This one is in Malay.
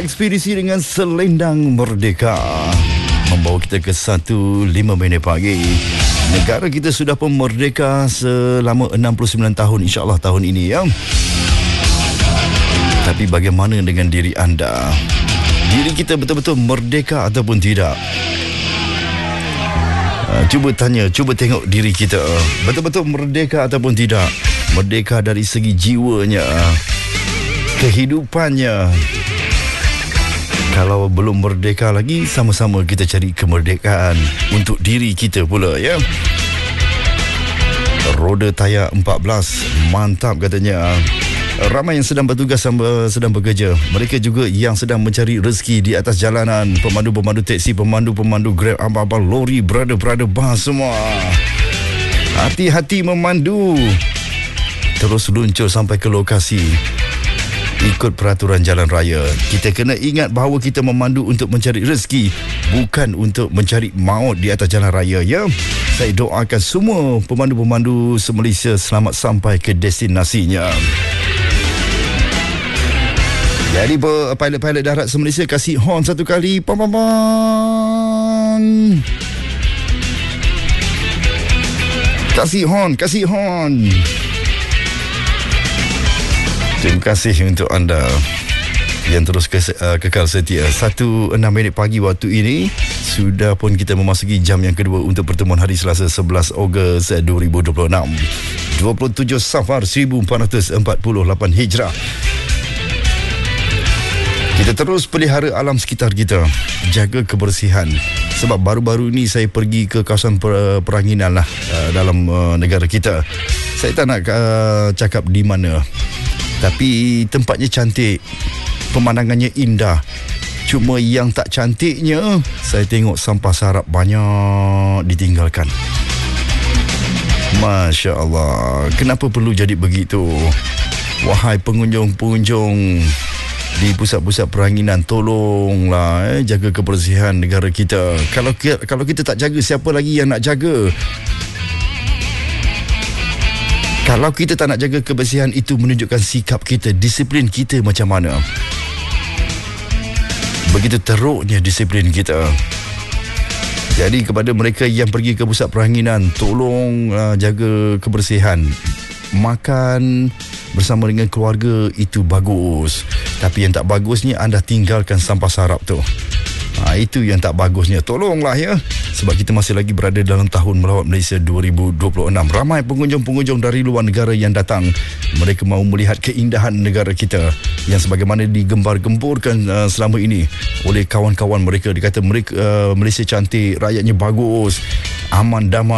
Ekspedisi dengan selendang merdeka membawa kita ke 1:05 pagi. Negara kita sudah pun merdeka selama 69 tahun, insya-Allah tahun ini ya. Tapi bagaimana dengan diri anda? Diri kita betul-betul merdeka ataupun tidak? Cuba tanya, cuba tengok diri kita betul-betul merdeka ataupun tidak. Merdeka dari segi jiwanya, kehidupannya. Kalau belum merdeka lagi, sama-sama kita cari kemerdekaan untuk diri kita pula ya. Roda tayar 14, mantap katanya. Ramai yang sedang bertugas, sedang bekerja. Mereka juga yang sedang mencari rezeki di atas jalanan. Pemandu-pemandu teksi, pemandu-pemandu Grab, abang-abang lori, brother-brother bas semua. Hati-hati memandu. Terus luncur sampai ke lokasi. Ikut peraturan jalan raya. Kita kena ingat bahawa kita memandu untuk mencari rezeki, bukan untuk mencari maut di atas jalan raya ya. Saya doakan semua pemandu-pemandu se-Malaysia selamat sampai ke destinasinya. Jadi pilot-pilot darat se-Malaysia kasih horn satu kali. Pam pam pam. Kasih horn. Terima kasih untuk anda yang terus kekal setia. 1:06 pagi waktu ini. Sudah pun kita memasuki jam yang kedua untuk pertemuan hari Selasa 11 Ogos 2026. 27 Safar 1448 Hijrah. Kita terus pelihara alam sekitar kita. Jaga kebersihan. Sebab baru-baru ini saya pergi ke kawasan peranginan lah dalam negara kita. Saya tak nak cakap di mana. Tapi tempatnya cantik, pemandangannya indah. Cuma yang tak cantiknya, saya tengok sampah sarap banyak ditinggalkan. Masya Allah, kenapa perlu jadi begitu? Wahai pengunjung-pengunjung di pusat-pusat peranginan, tolonglah jaga kebersihan negara kita. Kalau kita tak jaga, siapa lagi yang nak jaga? Kalau kita tak nak jaga kebersihan, itu menunjukkan sikap kita, disiplin kita macam mana. Begitu teruknya disiplin kita. Jadi kepada mereka yang pergi ke pusat peranginan, tolong jaga kebersihan. Makan bersama dengan keluarga itu bagus. Tapi yang tak bagusnya, anda tinggalkan sampah sarap tu. Itu yang tak bagusnya. Tolonglah ya. Sebab kita masih lagi berada dalam tahun melawat Malaysia 2026. Ramai pengunjung-pengunjung dari luar negara yang datang. Mereka mahu melihat keindahan negara kita yang sebagaimana digembar-gemburkan selama ini oleh kawan-kawan mereka. Dikata mereka Malaysia cantik, rakyatnya bagus, aman, damai.